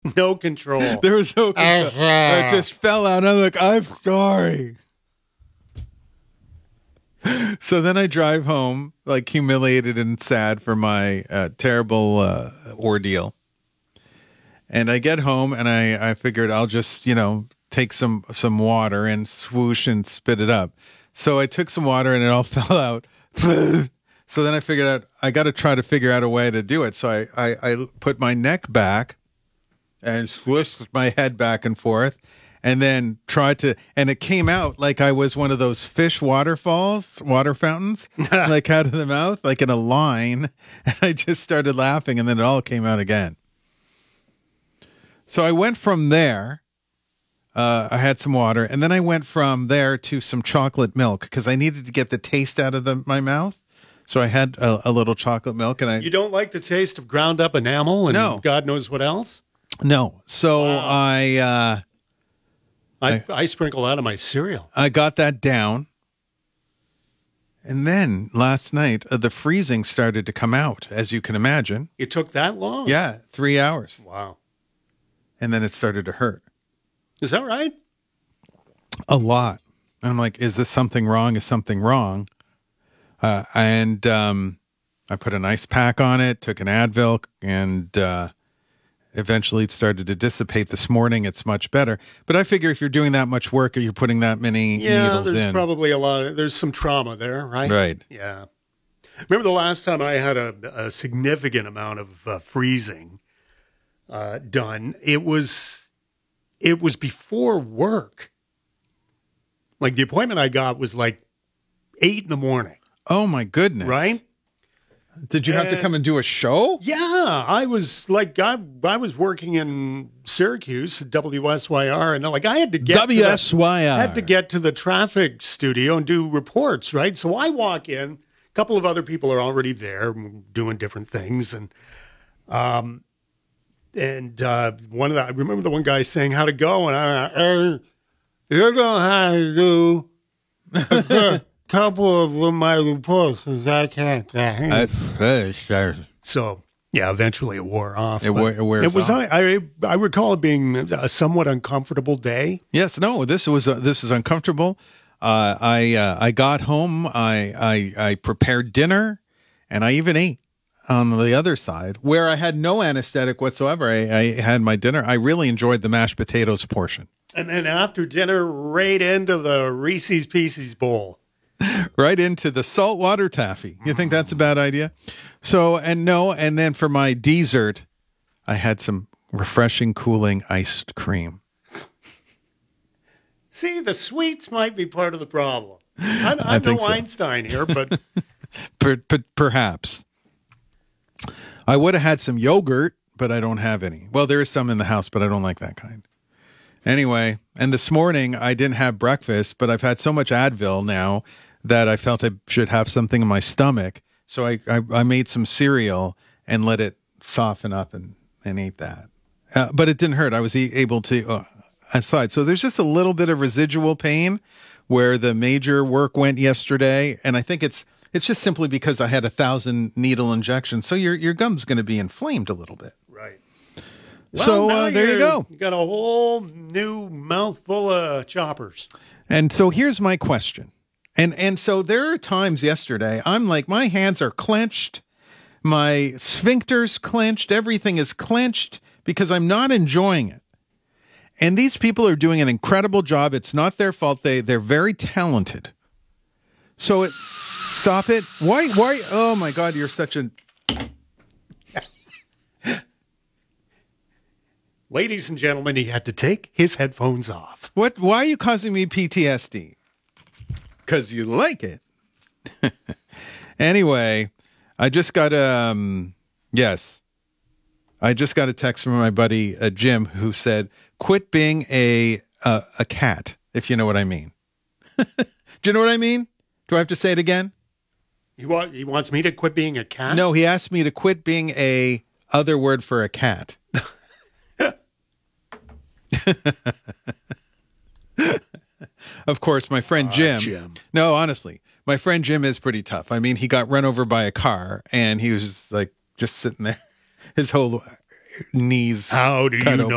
No control. There was no control. It just fell out. I'm like, I'm sorry. So then I drive home, like humiliated and sad for my terrible ordeal. And I get home and I figured I'll just, take some water and swoosh and spit it up. So I took some water and it all fell out. So then I figured out I got to try to figure out a way to do it. So I put my neck back and swished my head back and forth. And then and it came out like I was one of those fish water fountains, like out of the mouth, like in a line. And I just started laughing and then it all came out again. So I went from there. I had some water and then I went from there to some chocolate milk because I needed to get the taste out of my mouth. So I had a little chocolate milk and You don't like the taste of ground up enamel and No. God knows what else? No. So Wow. I sprinkle that on my cereal. I got that down. And then last night, the freezing started to come out, as you can imagine. It took that long? Yeah, 3 hours. Wow. And then it started to hurt. Is that right? A lot. And I'm like, is this something wrong? Is something wrong? And I put an ice pack on it, took an Advil, and eventually it started to dissipate. This morning, it's much better. But I figure if you're doing that much work or you're putting that many needles in. Yeah, there's probably there's some trauma there, right? Right. Yeah. Remember the last time I had a significant amount of freezing done? It was before work. Like the appointment I got was like 8 a.m. Oh, my goodness. Right? Did you have to come and do a show? Yeah, I was I was working in Syracuse at WSYR, and I had to get to the traffic studio and do reports, right? So I walk in, a couple of other people are already there doing different things, and one of I remember the one guy saying how to go, and you're gonna have to do couple of my reports because I can't. So yeah, eventually it wore off. It wears off. I recall it being a somewhat uncomfortable day. Yes, no, this is uncomfortable. I got home. I prepared dinner, and I even ate on the other side where I had no anesthetic whatsoever. I had my dinner. I really enjoyed the mashed potatoes portion. And then after dinner, right into the Reese's Pieces bowl. Right into the saltwater taffy. You think that's a bad idea? So, and then for my dessert, I had some refreshing, cooling iced cream. See, the sweets might be part of the problem. I'm no Einstein here, but... Perhaps. I would have had some yogurt, but I don't have any. Well, there is some in the house, but I don't like that kind. Anyway, and this morning I didn't have breakfast, but I've had so much Advil now that I felt I should have something in my stomach. So I made some cereal and let it soften up and ate that. But it didn't hurt. I was able to aside. So there's just a little bit of residual pain where the major work went yesterday. And I think it's just simply because I had 1,000 needle injections. So your gum's going to be inflamed a little bit. Right. Well, so there you go. You got a whole new mouthful of choppers. And so here's my question. And so there are times yesterday, I'm like, my hands are clenched, my sphincter's clenched, everything is clenched because I'm not enjoying it. And these people are doing an incredible job. It's not their fault. They're very talented. So stop it. Why? Oh my God, you're such a... Ladies and gentlemen, he had to take his headphones off. Why are you causing me PTSD? Because you like it. Anyway, I just got I just got a text from my buddy Jim who said, "Quit being a cat," if you know what I mean. Do you know what I mean? Do I have to say it again? He wants me to quit being a cat? No, he asked me to quit being a other word for a cat. Of course, my friend Jim. No, honestly, my friend Jim is pretty tough. I mean, he got run over by a car, and he was just sitting there, his whole knees. How do you know